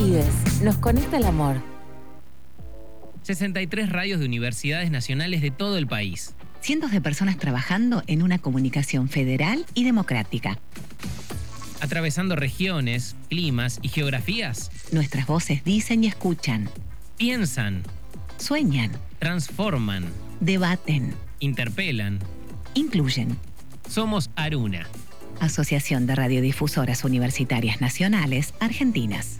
pibes, nos conecta el amor. 63 radios de universidades nacionales de todo el país. Cientos de personas trabajando en una comunicación federal y democrática. Atravesando regiones, climas y geografías. Nuestras voces dicen y escuchan. Piensan. Sueñan. Transforman. Debaten. Interpelan. Incluyen. Somos Aruna. Asociación de Radiodifusoras Universitarias Nacionales Argentinas.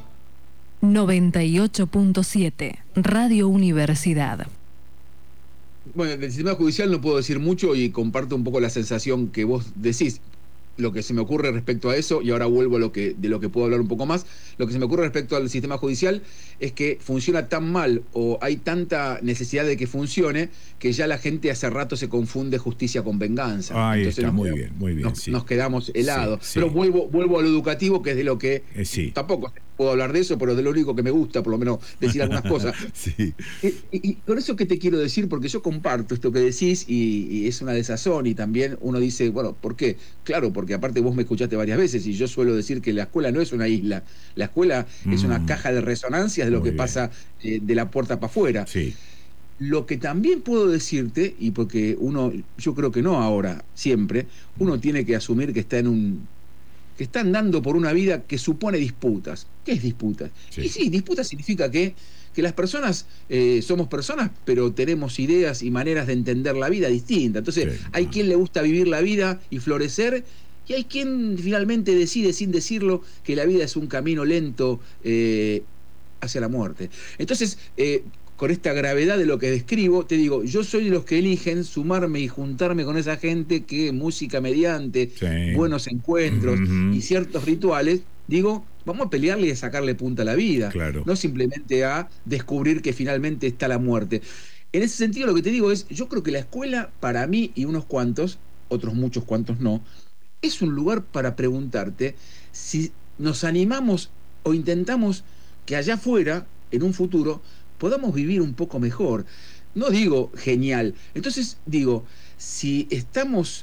98.7 Radio Universidad. Bueno, del sistema judicial no puedo decir mucho y comparto un poco la sensación que vos decís. Lo que se me ocurre respecto a eso, y ahora vuelvo a de lo que puedo hablar un poco más, lo que se me ocurre respecto al sistema judicial es que funciona tan mal o hay tanta necesidad de que funcione que ya la gente hace rato se confunde justicia con venganza. Ahí está, muy bien, sí. Nos quedamos helados. Sí. Pero vuelvo a lo educativo, que es de lo que tampoco puedo hablar de eso, pero de lo único que me gusta, por lo menos, decir algunas cosas. Sí. Y con eso que te quiero decir, porque yo comparto esto que decís y es una desazón, y también uno dice, bueno, ¿por qué? Claro, porque aparte vos me escuchaste varias veces y yo suelo decir que la escuela no es una isla, la escuela es una caja de resonancias de lo que pasa de la puerta para afuera. Sí. Lo que también puedo decirte, y porque yo creo que no ahora, siempre, uno tiene que asumir que que está andando por una vida que supone disputas. ¿Qué es disputas? Sí. Y sí, disputas significa que las personas somos personas, pero tenemos ideas y maneras de entender la vida distintas. Entonces, hay quien le gusta vivir la vida y florecer, y hay quien finalmente decide, sin decirlo, que la vida es un camino lento hacia la muerte. Entonces, con esta gravedad de lo que describo, te digo, yo soy de los que eligen sumarme y juntarme con esa gente que, música mediante, buenos encuentros y ciertos rituales, digo, vamos a pelearle y a sacarle punta a la vida, no simplemente a descubrir que finalmente está la muerte. En ese sentido, lo que te digo es, yo creo que la escuela, para mí y unos cuantos, otros muchos cuantos no, es un lugar para preguntarte si nos animamos o intentamos que allá afuera, en un futuro, podamos vivir un poco mejor. No digo genial. Entonces digo, si estamos,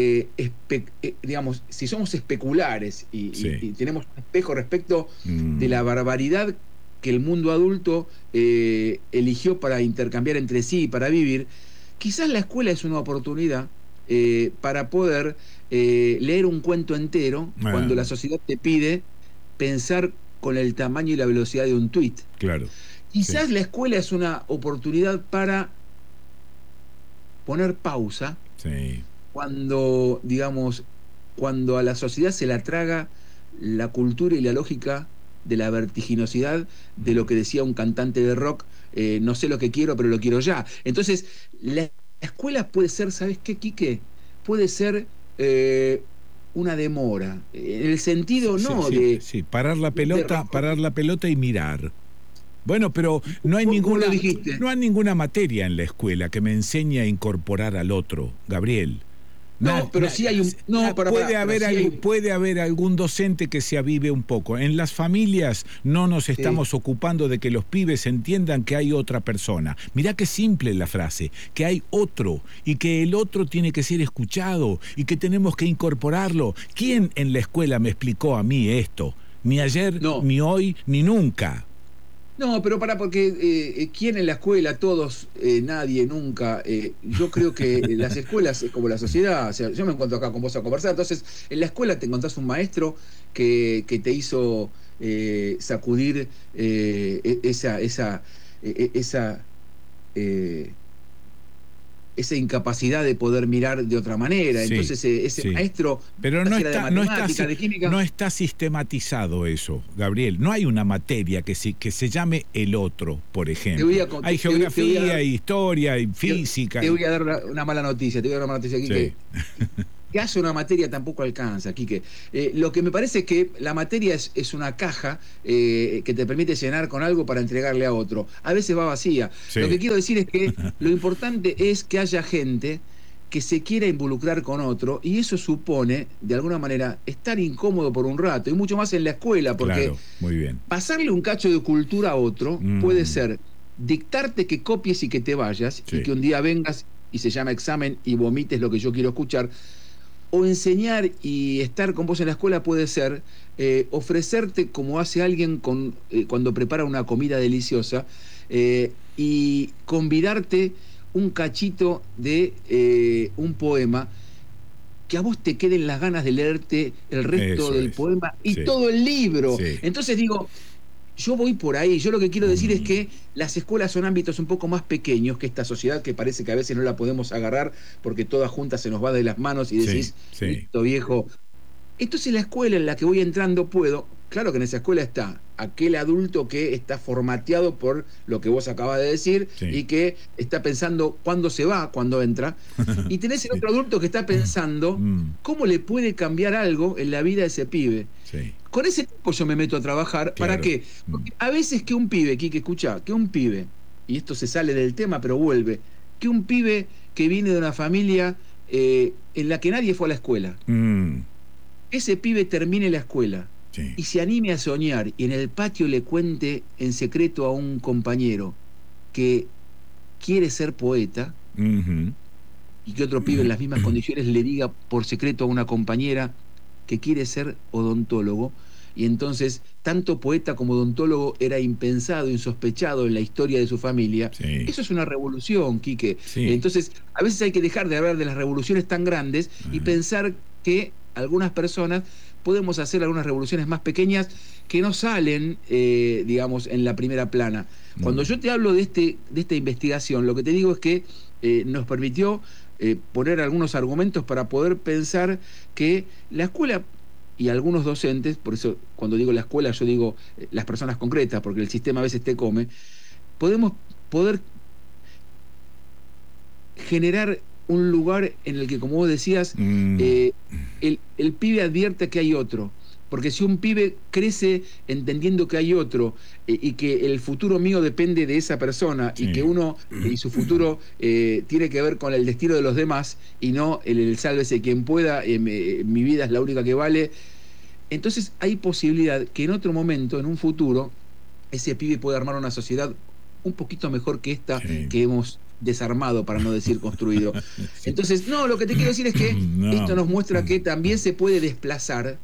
digamos, si somos especulares y tenemos un espejo respecto de la barbaridad que el mundo adulto eligió para intercambiar entre sí y para vivir, quizás la escuela es una oportunidad para poder leer un cuento entero cuando la sociedad te pide pensar con el tamaño y la velocidad de un tuit. Claro. Quizás la escuela es una oportunidad para poner pausa cuando, digamos, cuando a la sociedad se la traga la cultura y la lógica de la vertiginosidad de lo que decía un cantante de rock, no sé lo que quiero, pero lo quiero ya. Entonces, la escuela puede ser, ¿sabes qué, Quique? Puede ser una demora, en el sentido parar la pelota y mirar. Bueno, pero no hay ninguna materia en la escuela que me enseñe a incorporar al otro, Gabriel. Pero sí hay un... Puede haber algún docente que se avive un poco. En las familias no nos estamos ocupando de que los pibes entiendan que hay otra persona. Mirá qué simple la frase, que hay otro y que el otro tiene que ser escuchado y que tenemos que incorporarlo. ¿Quién en la escuela me explicó a mí esto? Ni ayer, ni hoy, ni nunca. No, pero porque ¿quién en la escuela? Todos, nadie, nunca. Yo creo que las escuelas es como la sociedad. O sea, yo me encuentro acá con vos a conversar. Entonces, en la escuela te encontrás un maestro que te hizo sacudir esa incapacidad de poder mirar de otra manera. Entonces ese maestro, pero no está sistematizado eso, Gabriel. No hay una materia que se llame el otro, por ejemplo. Hay geografía, historia, y física. Te voy a dar una mala noticia. Aquí que hace una materia tampoco alcanza, Quique. Lo que me parece es que la materia es una caja que te permite llenar con algo para entregarle a otro. A veces va vacía. Lo que quiero decir es que lo importante es que haya gente que se quiera involucrar con otro, y eso supone, de alguna manera, estar incómodo por un rato, y mucho más en la escuela, porque muy bien. Pasarle un cacho de cultura a otro puede ser dictarte que copies y que te vayas, y que un día vengas y se llama examen y vomites lo que yo quiero escuchar, o enseñar y estar con vos en la escuela puede ser ofrecerte como hace alguien cuando prepara una comida deliciosa y convidarte un cachito de un poema que a vos te queden las ganas de leerte el resto del poema y todo el libro. Sí. Entonces digo, yo voy por ahí. Yo lo que quiero decir es que las escuelas son ámbitos un poco más pequeños que esta sociedad que parece que a veces no la podemos agarrar porque todas juntas se nos va de las manos y decís, listo viejo. Entonces la escuela en la que voy entrando claro que en esa escuela está aquel adulto que está formateado por lo que vos acabas de decir y que está pensando cuándo se va, cuándo entra. Y tenés el otro adulto que está pensando cómo le puede cambiar algo en la vida a ese pibe. Sí. Con ese tipo yo me meto a trabajar. Claro. ¿Para qué? Porque a veces que un pibe, Quique, escuchá, que un pibe, y esto se sale del tema pero vuelve, que un pibe que viene de una familia en la que nadie fue a la escuela, ese pibe termine la escuela y se anime a soñar y en el patio le cuente en secreto a un compañero que quiere ser poeta y que otro pibe en las mismas condiciones le diga por secreto a una compañera que quiere ser odontólogo, y entonces tanto poeta como odontólogo era impensado, insospechado en la historia de su familia. Eso es una revolución, Quique. Entonces a veces hay que dejar de hablar de las revoluciones tan grandes y pensar que algunas personas podemos hacer algunas revoluciones más pequeñas que no salen, digamos, en la primera plana. Cuando yo te hablo de esta investigación, lo que te digo es que nos permitió poner algunos argumentos para poder pensar que la escuela y algunos docentes, por eso cuando digo la escuela yo digo las personas concretas, porque el sistema a veces te come, podemos poder generar un lugar en el que, como vos decías, el pibe advierte que hay otro. Porque si un pibe crece entendiendo que hay otro y que el futuro mío depende de esa persona y que uno y su futuro tiene que ver con el destino de los demás y no el sálvese quien pueda, mi vida es la única que vale, entonces hay posibilidad que en otro momento, en un futuro, ese pibe pueda armar una sociedad un poquito mejor que esta que hemos desarmado, para no decir construido. Entonces, lo que te quiero decir es que esto nos muestra que también se puede desplazar,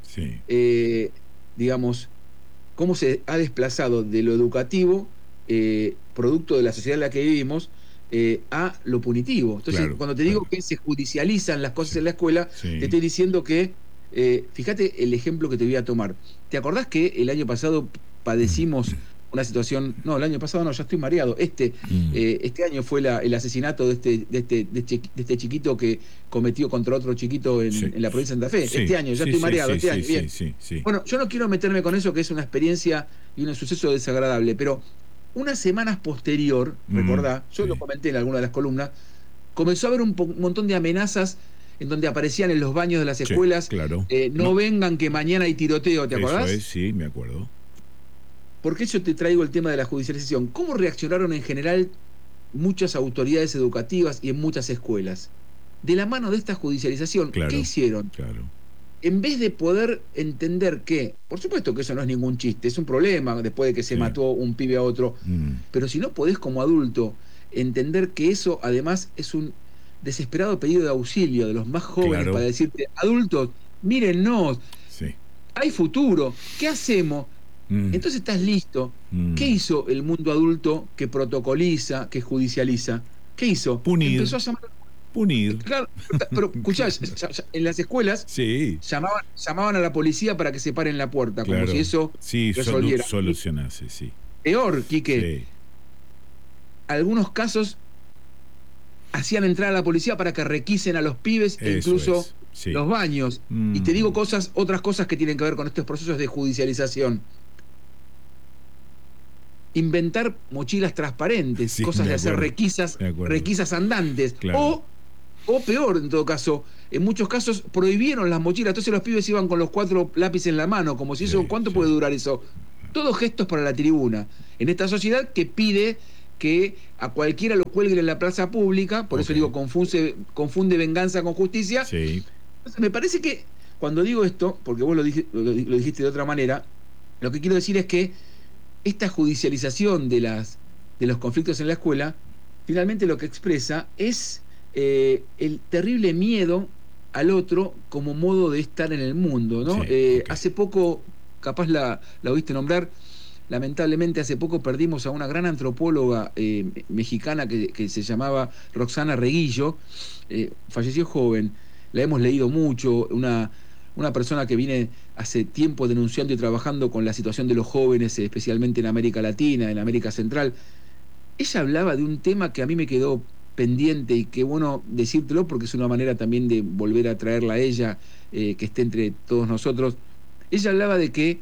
digamos, cómo se ha desplazado de lo educativo, producto de la sociedad en la que vivimos, a lo punitivo. Entonces, cuando te digo que se judicializan las cosas en la escuela, te estoy diciendo que, fíjate el ejemplo que te voy a tomar. ¿Te acordás que el año pasado padecimos una situación, el año pasado ya estoy mareado, este año fue el asesinato de este chiquito que cometió contra otro chiquito en la provincia de Santa Fe, este año, ya estoy mareado, este año, bien. Bueno, yo no quiero meterme con eso, que es una experiencia y un suceso desagradable, pero unas semanas posterior, recordá, yo lo comenté en alguna de las columnas, comenzó a haber un montón de amenazas en donde aparecían en los baños de las escuelas, no vengan que mañana hay tiroteo, ¿te acordás? Sí, me acuerdo. ¿Por qué yo te traigo el tema de la judicialización? ¿Cómo reaccionaron en general muchas autoridades educativas y en muchas escuelas? De la mano de esta judicialización, ¿qué hicieron? En vez de poder entender que, por supuesto que eso no es ningún chiste, es un problema después de que se mató un pibe a otro, pero si no podés como adulto entender que eso además es un desesperado pedido de auxilio de los más jóvenes para decirte, adultos, mírennos, hay futuro, ¿qué hacemos? Entonces estás listo. ¿Qué hizo el mundo adulto que protocoliza, que judicializa? ¿Qué hizo? Punir. Empezó a llamar... Punir. Claro, pero escuchá, en las escuelas llamaban a la policía para que se pare en la puerta, como si eso resolviera. Solucionase, Peor, Quique. Algunos casos hacían entrar a la policía para que requisen a los pibes e incluso los baños. Y te digo otras cosas que tienen que ver con estos procesos de judicialización. Inventar mochilas transparentes, cosas de hacer requisas andantes, o peor en todo caso, en muchos casos prohibieron las mochilas, entonces los pibes iban con los 4 lápices en la mano, como si eso, ¿cuánto puede durar eso? Todos gestos para la tribuna, en esta sociedad que pide que a cualquiera lo cuelguen en la plaza pública, por eso digo, confunde venganza con justicia. Entonces, me parece que cuando digo esto, porque vos lo dijiste de otra manera, lo que quiero decir es que esta judicialización de los conflictos en la escuela, finalmente lo que expresa es el terrible miedo al otro como modo de estar en el mundo, ¿no? Sí, Hace poco, capaz la oíste nombrar, lamentablemente hace poco perdimos a una gran antropóloga mexicana que se llamaba Roxana Reguillo, falleció joven, la hemos leído mucho, una persona que viene hace tiempo denunciando y trabajando con la situación de los jóvenes, especialmente en América Latina, en América Central. Ella hablaba de un tema que a mí me quedó pendiente y qué bueno decírtelo porque es una manera también de volver a traerla a ella, que esté entre todos nosotros. Ella hablaba de que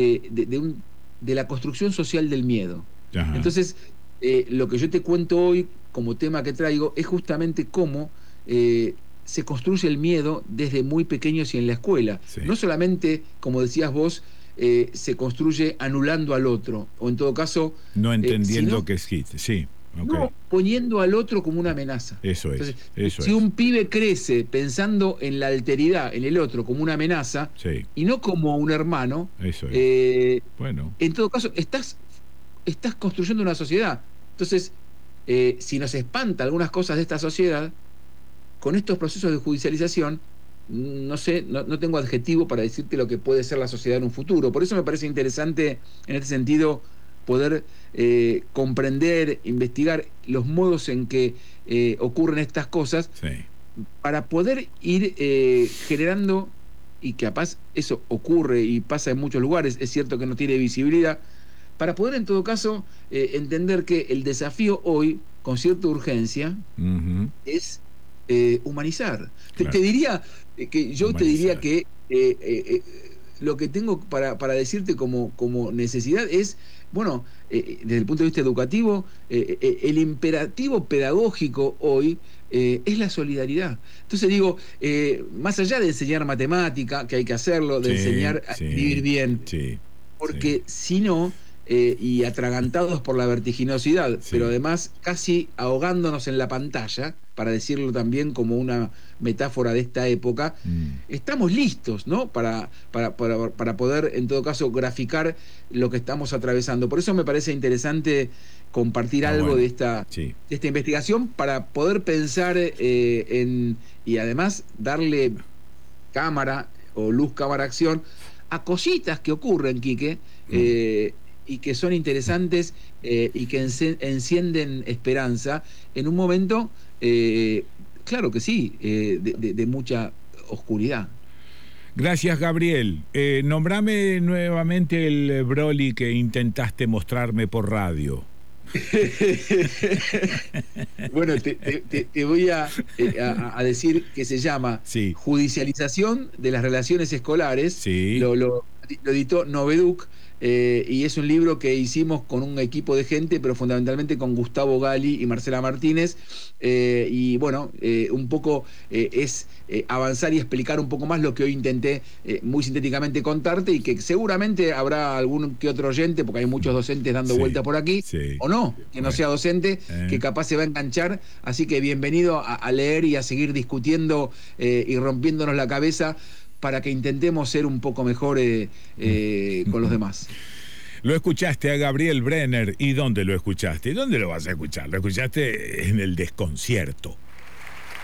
de la construcción social del miedo. Ajá. Entonces, lo que yo te cuento hoy como tema que traigo es justamente cómo se construye el miedo desde muy pequeños y en la escuela. Sí. No solamente, como decías vos, se construye anulando al otro, o en todo caso... No entendiendo sino, que existe, sí. Okay. No, poniendo al otro como una amenaza. Eso es. Entonces, Eso si es. un pibe crece pensando en la alteridad, en el otro, como una amenaza, Sí. y no como un hermano, Eso es. Bueno. en todo caso, estás construyendo una sociedad. Entonces, si nos espanta algunas cosas de esta sociedad, con estos procesos de judicialización, no sé, no tengo adjetivo para decirte lo que puede ser la sociedad en un futuro. Por eso me parece interesante, en este sentido, poder comprender, investigar los modos en que ocurren estas cosas, Sí. para poder ir generando, y que capaz eso ocurre y pasa en muchos lugares, es cierto que no tiene visibilidad, para poder en todo caso entender que el desafío hoy, con cierta urgencia, Uh-huh. es humanizar. Claro. Te diría que yo Humanizar. te diría que lo que tengo para decirte como necesidad es, bueno, desde el punto de vista educativo, el imperativo pedagógico hoy es la solidaridad. Entonces digo, más allá de enseñar matemática, que hay que hacerlo, de Sí, enseñar a sí, escribir bien, Sí. porque si no, y atragantados por la vertiginosidad, Sí. pero además casi ahogándonos en la pantalla, para decirlo también como una metáfora de esta época, estamos listos, ¿no? Para poder, en todo caso, graficar lo que estamos atravesando. Por eso me parece interesante compartir algo bueno. de esta investigación para poder pensar y además darle cámara o luz, cámara, acción a cositas que ocurren, Quique, y que son interesantes y que encienden esperanza en un momento, claro que sí, de mucha oscuridad. Gracias, Gabriel. Nombrame nuevamente el Broly que intentaste mostrarme por radio. Bueno, te voy a decir que se llama Judicialización de las Relaciones Escolares. Sí. Lo editó Noveduc. Y es un libro que hicimos con un equipo de gente, pero fundamentalmente con Gustavo Gali y Marcela Martínez, y bueno, un poco es avanzar y explicar un poco más lo que hoy intenté muy sintéticamente contarte, y que seguramente habrá algún que otro oyente, porque hay muchos docentes dando vuelta por aquí, o no, que no sea docente, que capaz se va a enganchar, así que bienvenido a leer y a seguir discutiendo y rompiéndonos la cabeza para que intentemos ser un poco mejor con los demás. Lo escuchaste a Gabriel Brenner. ¿Y dónde lo escuchaste? ¿Dónde lo vas a escuchar? Lo escuchaste en El Desconcierto.